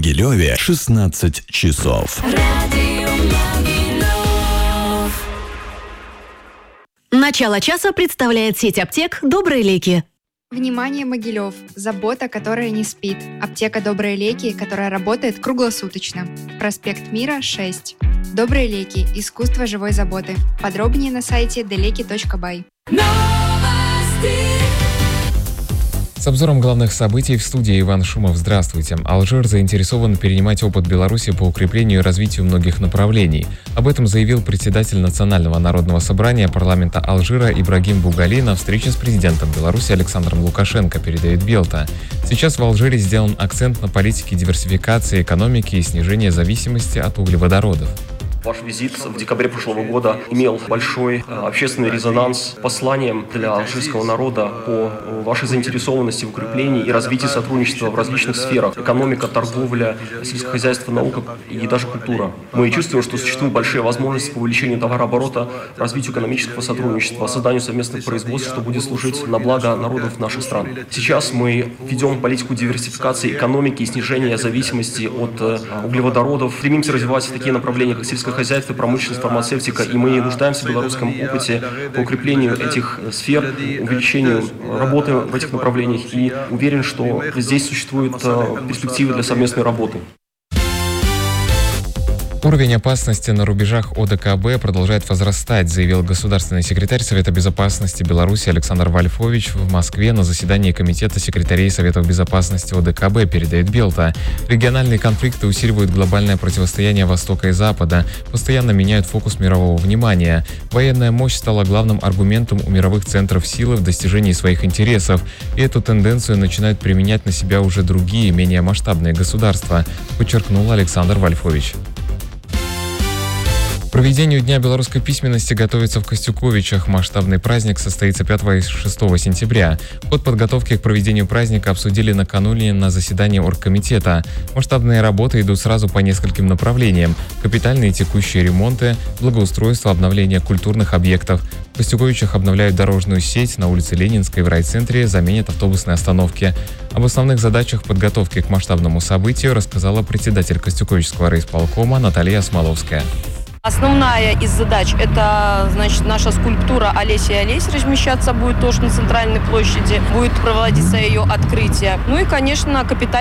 Могилеве 16 часов. Начало часа представляет сеть аптек «Добрые леки». Внимание, Могилев! Забота, которая не спит. Аптека «Добрые леки», которая работает круглосуточно. Проспект Мира, 6. «Добрые леки. Искусство живой заботы». Подробнее на сайте deleki.by. С обзором главных событий в студии Иван Шумов. Здравствуйте. Алжир заинтересован перенимать опыт Беларуси по укреплению и развитию многих направлений. Об этом заявил председатель Национального народного собрания парламента Алжира Ибрагим Бугали на встрече с президентом Беларуси Александром Лукашенко, передает Белта. Сейчас в Алжире сделан акцент на политике диверсификации экономики и снижения зависимости от углеводородов. Ваш визит в декабре прошлого года имел большой общественный резонанс посланием для алжирского народа по вашей заинтересованности в укреплении и развитии сотрудничества в различных сферах: экономика, торговля, сельское хозяйство, наука и даже культура. Мы чувствуем, что существуют большие возможности по увеличению товарооборота, развитию экономического сотрудничества, созданию совместных производств, что будет служить на благо народов наших стран. Сейчас мы ведем политику диверсификации экономики и снижения зависимости от углеводородов. Стремимся развивать такие направления, как сельское хозяйство, промышленность, фармацевтика, и мы нуждаемся в белорусском опыте по укреплению этих сфер, увеличению работы в этих направлениях, и уверен, что здесь существуют перспективы для совместной работы. Уровень опасности на рубежах ОДКБ продолжает возрастать, заявил государственный секретарь Совета безопасности Беларуси Александр Вальфович в Москве на заседании Комитета секретарей Советов безопасности ОДКБ, передает Белта. Региональные конфликты усиливают глобальное противостояние Востока и Запада, постоянно меняют фокус мирового внимания. Военная мощь стала главным аргументом у мировых центров силы в достижении своих интересов, и эту тенденцию начинают применять на себя уже другие, менее масштабные государства, подчеркнул Александр Вальфович. К проведению Дня белорусской письменности готовится в Костюковичах. Масштабный праздник состоится 5 и 6 сентября. Ход подготовки к проведению праздника обсудили накануне на заседании оргкомитета. Масштабные работы идут сразу по нескольким направлениям: капитальные и текущие ремонты, благоустройство, обновление культурных объектов. В Костюковичах обновляют дорожную сеть, на улице Ленинской в райцентре заменят автобусные остановки. Об основных задачах подготовки к масштабному событию рассказала председатель Костюковичского райисполкома Наталья Смоловская. Основная из задач – это, наша скульптура Олеся и Олесь размещаться будет тоже на центральной площади, будет проводиться ее открытие. Ну и, конечно, капитальная